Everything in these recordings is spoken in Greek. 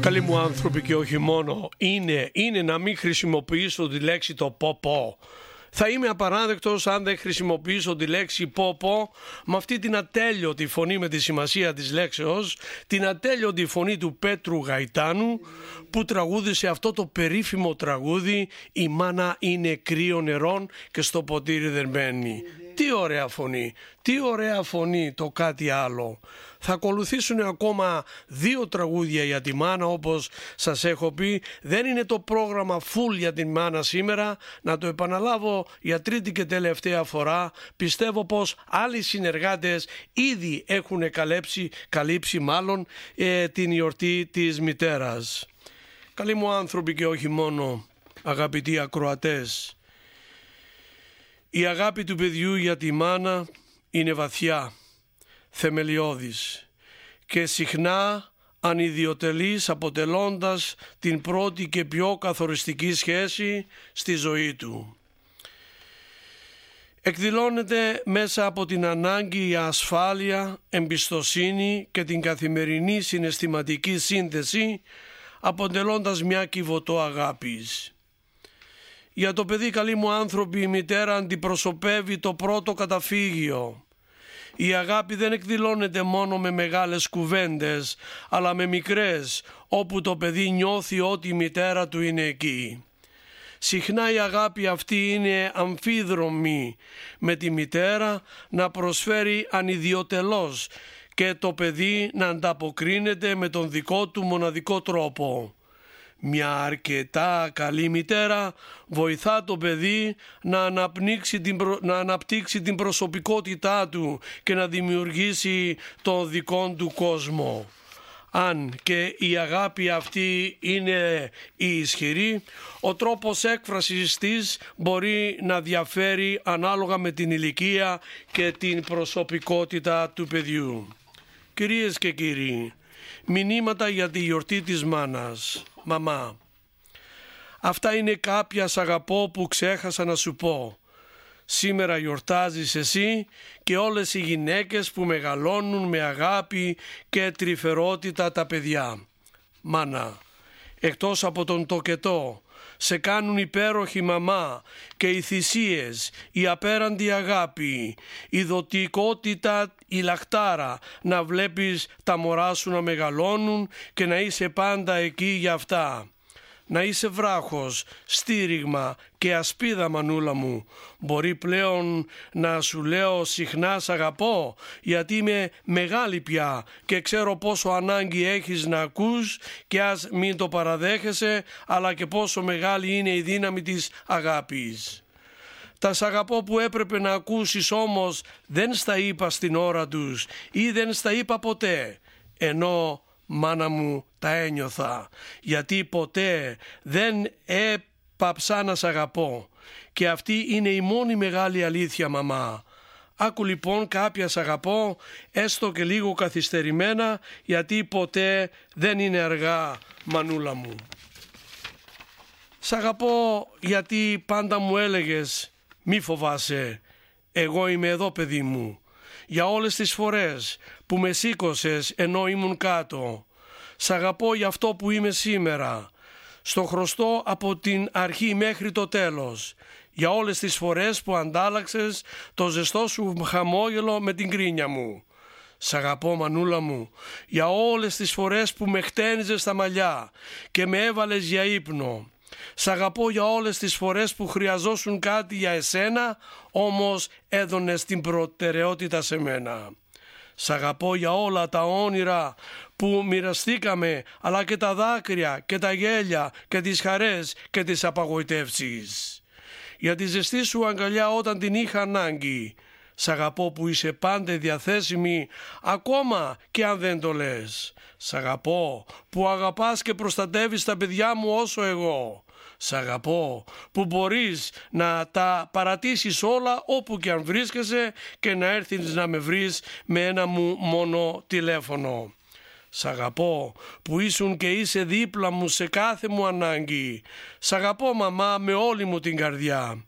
Καλοί μου άνθρωποι και όχι μόνο, είναι να μην χρησιμοποιήσω τη λέξη το πω. Θα είμαι απαράδεκτος αν δεν χρησιμοποιήσω τη λέξη πω με αυτή την ατέλειωτη φωνή με τη σημασία της λέξεως, την ατέλειωτη φωνή του Πέτρου Γαϊτάνου που τραγούδισε αυτό το περίφημο τραγούδι «Η μάνα είναι κρύο νερών και στο ποτήρι δεν μπαίνει». Τι ωραία φωνή, το κάτι άλλο. Θα ακολουθήσουν ακόμα 2 τραγούδια για τη μάνα, όπως σας έχω πει. Δεν είναι το πρόγραμμα full για τη μάνα σήμερα. Να το επαναλάβω για τρίτη και τελευταία φορά. Πιστεύω πως άλλοι συνεργάτες ήδη έχουν καλύψει την γιορτή της μητέρας. Καλοί μου άνθρωποι και όχι μόνο, αγαπητοί ακροατές. Η αγάπη του παιδιού για τη μάνα είναι βαθιά, θεμελιώδης και συχνά ανιδιοτελής, αποτελώντας την πρώτη και πιο καθοριστική σχέση στη ζωή του. Εκδηλώνεται μέσα από την ανάγκη για ασφάλεια, εμπιστοσύνη και την καθημερινή συναισθηματική σύνθεση, αποτελώντας μια κυβωτό αγάπης. Για το παιδί, καλοί μου άνθρωποι, η μητέρα αντιπροσωπεύει το πρώτο καταφύγιο. Η αγάπη δεν εκδηλώνεται μόνο με μεγάλες κουβέντες, αλλά με μικρές, όπου το παιδί νιώθει ότι η μητέρα του είναι εκεί. Συχνά η αγάπη αυτή είναι αμφίδρομη, με τη μητέρα να προσφέρει ανιδιοτελώς και το παιδί να ανταποκρίνεται με τον δικό του μοναδικό τρόπο. Μια αρκετά καλή μητέρα βοηθά το παιδί να αναπτύξει την προσωπικότητά του και να δημιουργήσει το δικό του κόσμο. Αν και η αγάπη αυτή είναι ισχυρή, ο τρόπος έκφρασης της μπορεί να διαφέρει ανάλογα με την ηλικία και την προσωπικότητα του παιδιού. Κυρίες και κύριοι, μηνύματα για τη γιορτή της μάνας. Μαμά, αυτά είναι κάποια «σ' αγαπώ» που ξέχασα να σου πω. Σήμερα γιορτάζεις εσύ και όλες οι γυναίκες που μεγαλώνουν με αγάπη και τρυφερότητα τα παιδιά. Μάνα, εκτός από τον τοκετό, σε κάνουν υπέροχη μαμά και οι θυσίες, η απέραντη αγάπη, η δοτικότητα, η λαχτάρα, να βλέπεις τα μωρά σου να μεγαλώνουν και να είσαι πάντα εκεί για αυτά. Να είσαι βράχος, στήριγμα και ασπίδα, μανούλα μου. Μπορεί πλέον να σου λέω συχνά «σ' αγαπώ», γιατί είμαι μεγάλη πια και ξέρω πόσο ανάγκη έχεις να ακούς και ας μην το παραδέχεσαι, αλλά και πόσο μεγάλη είναι η δύναμη της αγάπης. Τα «σ' αγαπώ» που έπρεπε να ακούσεις όμως δεν στα είπα στην ώρα τους ή δεν στα είπα ποτέ, ενώ μάνα μου τα ένιωθα, γιατί ποτέ δεν έπαψα να σ' αγαπώ και αυτή είναι η μόνη μεγάλη αλήθεια, μαμά. Άκου λοιπόν κάποια «σ' αγαπώ», έστω και λίγο καθυστερημένα, γιατί ποτέ δεν είναι αργά, μανούλα μου. Σ' αγαπώ γιατί πάντα μου έλεγες «μη φοβάσαι, εγώ είμαι εδώ, παιδί μου», για όλες τις φορές που με σήκωσες ενώ ήμουν κάτω. Σ' αγαπώ για αυτό που είμαι σήμερα, στο χρωστό από την αρχή μέχρι το τέλος, για όλες τις φορές που αντάλλαξες το ζεστό σου χαμόγελο με την κρίνια μου. Σ' αγαπώ, μανούλα μου, για όλες τις φορές που με χτένιζες στα μαλλιά και με έβαλες για ύπνο. Σ' αγαπώ για όλες τις φορές που χρειαζόσουν κάτι για εσένα, όμως έδωνες την προτεραιότητα σε μένα. Σ' αγαπώ για όλα τα όνειρα που μοιραστήκαμε, αλλά και τα δάκρυα και τα γέλια και τις χαρές και τις απαγοητεύσεις. Για τη ζεστή σου αγκαλιά όταν την είχα ανάγκη. Σ' αγαπώ που είσαι πάντα διαθέσιμη, ακόμα και αν δεν το λες. Σ' αγαπώ που αγαπάς και προστατεύεις τα παιδιά μου όσο εγώ. Σ' αγαπώ που μπορείς να τα παρατήσεις όλα όπου και αν βρίσκεσαι και να έρθεις να με βρεις με ένα μου μόνο τηλέφωνο. Σ' αγαπώ που ήσουν και είσαι δίπλα μου σε κάθε μου ανάγκη. Σ' αγαπώ, μαμά, με όλη μου την καρδιά.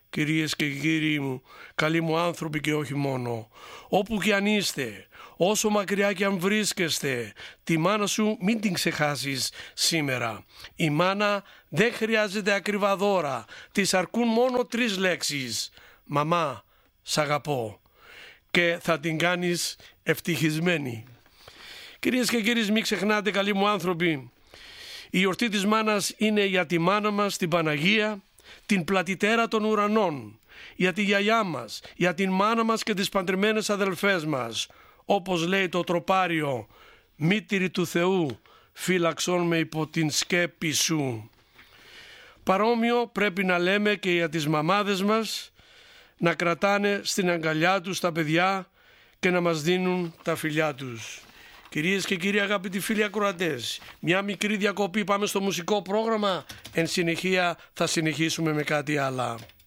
κυρίες και κύριοι μου, καλοί μου άνθρωποι και όχι μόνο, όπου και αν είστε, όσο μακριά και αν βρίσκεστε, τη μάνα σου μην την ξεχάσεις σήμερα. Η μάνα δεν χρειάζεται ακριβά δώρα, της αρκούν μόνο 3 λέξεις. Μαμά, σ' αγαπώ, και θα την κάνεις ευτυχισμένη. Κυρίες και κύριοι, μην ξεχνάτε, καλοί μου άνθρωποι, η γιορτή της μάνας είναι για τη μάνα μας, την Παναγία, την πλατητέρα των ουρανών, για τη γιαγιά μας, για την μάνα μας και τις παντρεμένες αδελφές μας. Όπως λέει το τροπάριο, μήτηρη του Θεού, φύλαξόν με υπό την σκέπη σου. Παρόμοιο πρέπει να λέμε και για τις μαμάδες μας, να κρατάνε στην αγκαλιά τους τα παιδιά και να μας δίνουν τα φιλιά τους. Κυρίες και κύριοι, αγαπητοί φίλοι ακροατές, μια μικρή διακοπή, πάμε στο μουσικό πρόγραμμα, εν συνεχεία θα συνεχίσουμε με κάτι άλλο.